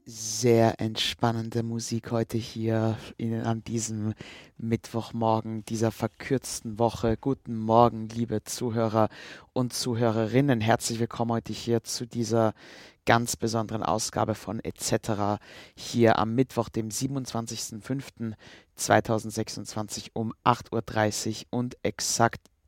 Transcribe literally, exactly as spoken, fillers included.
sehr entspannende Musik heute hier in, an diesem Mittwochmorgen dieser verkürzten Woche. Guten Morgen, liebe Zuhörer und Zuhörerinnen. Herzlich willkommen heute hier zu dieser ganz besonderen Ausgabe von et cetera hier am Mittwoch, dem siebenundzwanzigsten fünften zweitausendsechsundzwanzig um acht Uhr dreißig und exakt